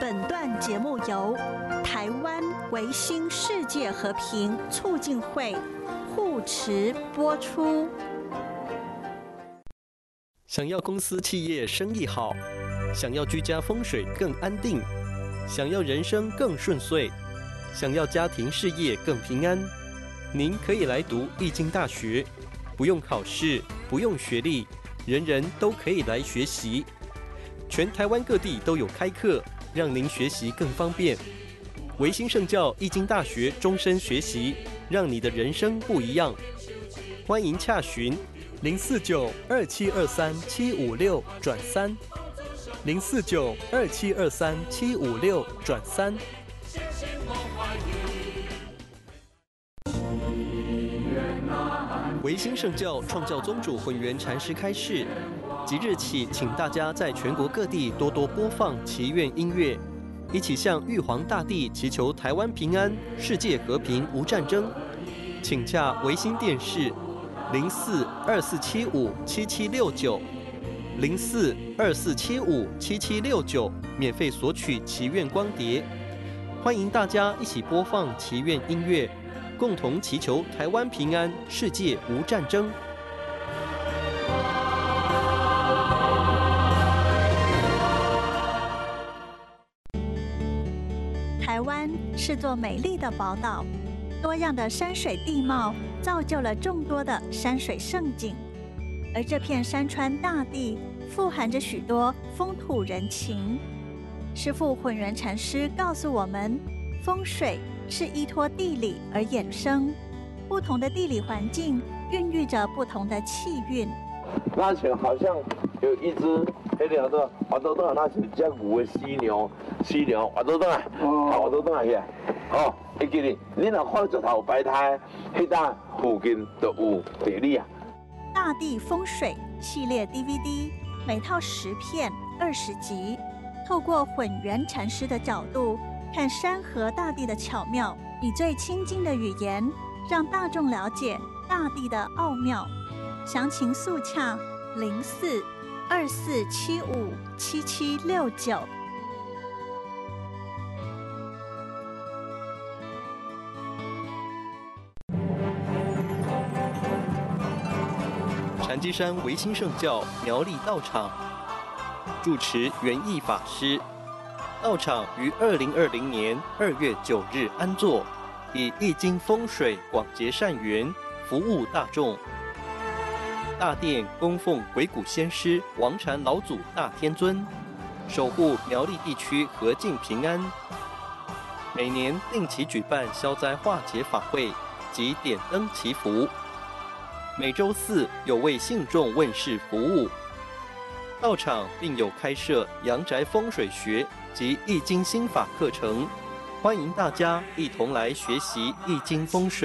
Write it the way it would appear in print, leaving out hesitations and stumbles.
本段节目由台湾维新世界和平促进会护持播出。 想要公司企业生意好，想要居家风水更安定，想要人生更顺遂，想要家庭事业更平安，您可以来读易经大学，不用考试，不用学历，人人都可以来学习。全台湾各地都有开课，让您学习更方便。维新圣教易经大学终身学习，让你的人生不一样。欢迎洽询049-2723-756-3，049-2723-756-3。维新圣教创教宗主混元禅师开示，即日起，请大家在全国各地多多播放祈愿音乐，一起向玉皇大帝祈求台湾平安、世界和平无战争。请洽维新电视04-2475-7769，04-2475-7769，免费索取祈愿光碟。欢迎大家一起播放祈愿音乐，共同祈求台湾平安、世界无战争。 台湾是座美丽的宝岛，多样的山水地貌造就了众多的山水胜景，而这片山川大地富含着许多风土人情。师父混元禅师告诉我们，风水是依托地理而衍生，不同的地理环境孕育着不同的气运。 那前好像有一只黑条的滑豆豆，那是只牛的犀牛滑豆豆啊，滑豆豆啊去，哦，会记哩，你若看石头摆摊，迄搭附近就有地理啊。 大地风水系列 DVD 每套10片，20集，透过混元禅师的角度看山河大地的巧妙，以最亲近的语言让大众了解大地的奥妙。详情速洽04-2475-7769。 禅机山维新圣教苗栗道场住持圆义法师，道场于2020年2月9日安座，以易经风水广结善缘，服务大众。大殿供奉鬼谷先师王禅老祖大天尊，守护苗栗地区和静平安。每年定期举办消灾化解法会及点灯祈福，每周四有为信众问世服务。道场并有开设阳宅风水学及易经心法课程，欢迎大家一同来学习易经风水。